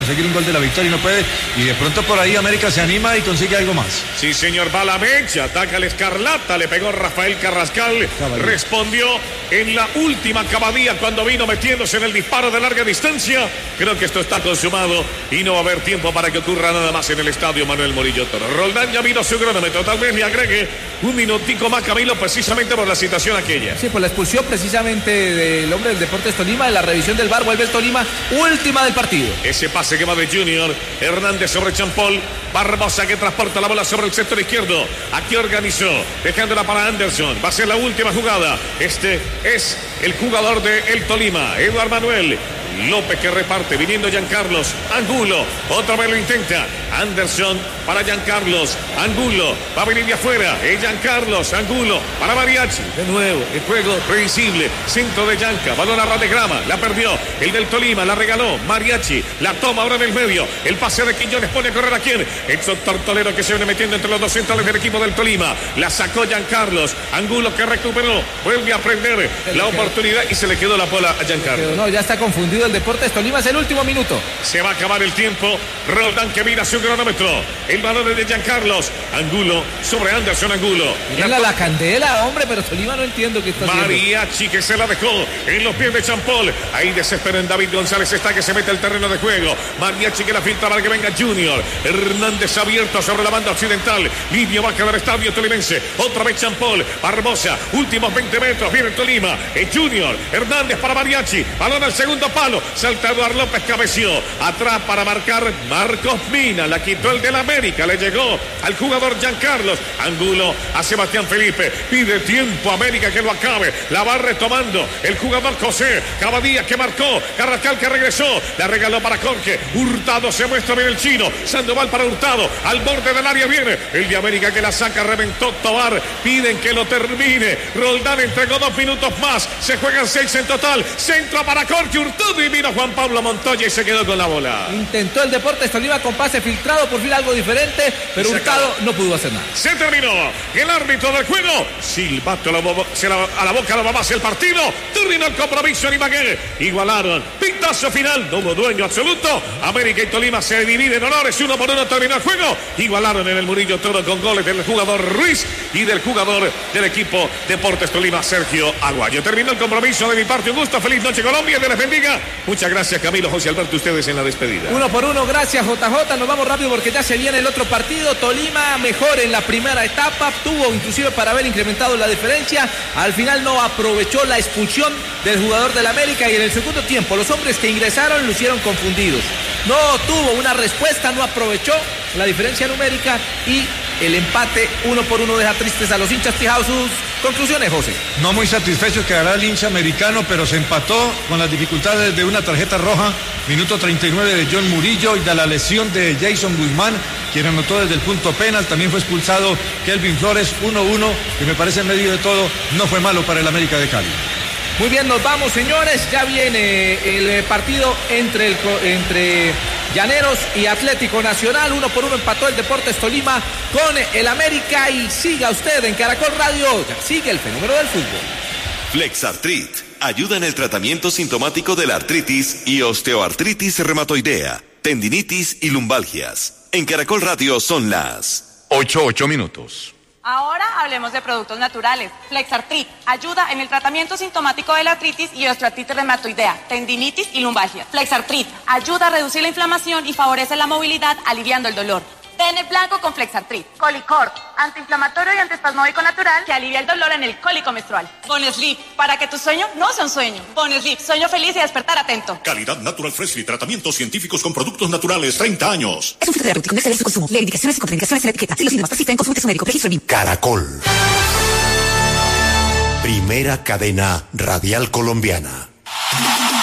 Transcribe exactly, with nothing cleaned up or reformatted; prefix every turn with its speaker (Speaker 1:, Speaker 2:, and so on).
Speaker 1: conseguir un gol de la victoria y no puede, y de pronto por ahí América se anima y consigue algo más.
Speaker 2: Sí, señor, va la mecha, ataca el Escarlata, le pegó Rafael Carrascal, Caballero. Respondió en la última Cabadía cuando vino metiéndose en el disparo de larga distancia. Creo que esto está consumado y no va a haber tiempo para que ocurra nada más en el estadio Manuel Murillo Toro. Roldán ya vino su cronómetro, tal vez le agregue un minutico más, Camilo, precisamente por la situación aquella.
Speaker 3: Sí, por la expulsión precisamente del hombre del Deportes Tolima, en la revisión del V A R, vuelve el Tolima, última del partido.
Speaker 2: Ese pase que va de Junior, Hernández sobre Champol, Barbosa que transporta la bola sobre el sector izquierdo, aquí organizó, dejándola para Anderson, va a ser la última jugada, este es el jugador de el Tolima, Eduardo Manuel López que reparte, viniendo Giancarlos Angulo, otra vez lo intenta, Anderson para Giancarlos Angulo, va a venir de afuera, es Giancarlos Angulo para Mariachi, de nuevo, el juego previsible, centro de Gianca, balón a ras de grama, la perdió, el del Tolima, la regaló, Mariachi, la toma ahora en el medio, el pase de Quiñones pone a correr a quién, Edson Tortolero que se viene metiendo entre los dos centrales del equipo del Tolima, la sacó Giancarlos Angulo que recuperó, vuelve a prender la oportunidad y se le quedó la bola a Giancarlos.
Speaker 3: No, ya está confundido el Deportes Tolima, es el último minuto.
Speaker 2: Se va a acabar el tiempo. Roldán que mira su cronómetro. El balón es de Giancarlos Angulo sobre Anderson Angulo.
Speaker 3: Mira la candela, hombre, pero Tolima no entiendo qué está haciendo.
Speaker 2: Mariachi que se la dejó en los pies de Champol. Ahí desespera en David González, está que se mete al terreno de juego. Mariachi que la filtra para que venga Junior. Hernández abierto sobre la banda occidental. Línea baja del estadio tolimense. Otra vez Champol. Barbosa. Últimos veinte metros. Viene el Tolima. Es Junior. Hernández para Mariachi. Balón al segundo palo. Salta Eduardo López, cabeció. Atrás para marcar Marcos Mina. La quitó el del América. Le llegó al jugador Giancarlos Angulo a Sebastián Felipe. Pide tiempo América que lo acabe. La va retomando el jugador José Cabadía que marcó. Carrascal que regresó. La regaló para Jorge. Hurtado se muestra bien el chino. Sandoval para Hurtado. Al borde del área viene el de América que la saca. Reventó Tobar. Piden que lo termine. Roldán entregó dos minutos más. Se juegan seis en total. Centro para Jorge Hurtado y vino Juan Pablo Montoya y se quedó con la bola.
Speaker 3: Intentó el Deportes Tolima con pase filtrado, por fin algo diferente, pero Hurtado no pudo hacer nada.
Speaker 2: Se terminó. El árbitro del juego, silbato la bo- se la, a la boca la mamá el partido. Terminó el compromiso en Ibagué. Igualaron. Pintazo final. No hubo dueño absoluto. América y Tolima se dividen honores. Uno por uno terminó el juego. Igualaron en el Murillo Toro con goles del jugador Ruiz y del jugador del equipo Deportes Tolima, Sergio Aguayo. Terminó el compromiso de mi parte. Un gusto. Feliz noche, Colombia. Dios les bendiga. Muchas gracias, Camilo, José Alberto, ustedes en la despedida.
Speaker 3: Uno por uno, gracias J J, nos vamos rápido porque ya se viene el otro partido. Tolima mejor en la primera etapa, tuvo inclusive para haber incrementado la diferencia, al final no aprovechó la expulsión del jugador del América y en el segundo tiempo los hombres que ingresaron lucieron confundidos, no tuvo una respuesta, no aprovechó la diferencia numérica y el empate uno por uno deja tristes a los hinchas fijados. Sus conclusiones, José.
Speaker 1: No muy satisfecho quedará el hincha americano, pero se empató con las dificultades de una tarjeta roja, minuto treinta y nueve de John Murillo y de la lesión de Jason Guzmán, quien anotó desde el punto penal. También fue expulsado Kelvin Flores, uno uno, que me parece en medio de todo no fue malo para el América de Cali.
Speaker 3: Muy bien, nos vamos, señores. Ya viene el partido entre, el, entre Llaneros y Atlético Nacional. Uno por uno empató el Deportes Tolima con el América. Y siga usted en Caracol Radio. Sigue el fenómeno del fútbol.
Speaker 4: Flexartrit ayuda en el tratamiento sintomático de la artritis y osteoartritis reumatoidea, tendinitis y lumbalgias. En Caracol Radio son las ocho, ocho minutos.
Speaker 5: Ahora hablemos de productos naturales. Flexartrit ayuda en el tratamiento sintomático de la artritis y osteoartritis reumatoidea, tendinitis y lumbalgia. Flexartrit ayuda a reducir la inflamación y favorece la movilidad, aliviando el dolor. Pene blanco con Flexartrit. Colicort, antiinflamatorio y antiespasmódico natural que alivia el dolor en el cólico menstrual. Bonesleep, para que tu sueño no sea un sueño. Bonesleep, sueño feliz y despertar atento.
Speaker 6: Calidad Natural Freshly, tratamientos científicos con productos naturales, treinta años.
Speaker 7: Es un filtro terapéutico, no exceder su consumo. Leer indicaciones y contraindicaciones en la etiqueta. Si los síntomas persisten, consulte a su médico. Registro B I M.
Speaker 8: Caracol. Primera cadena radial colombiana.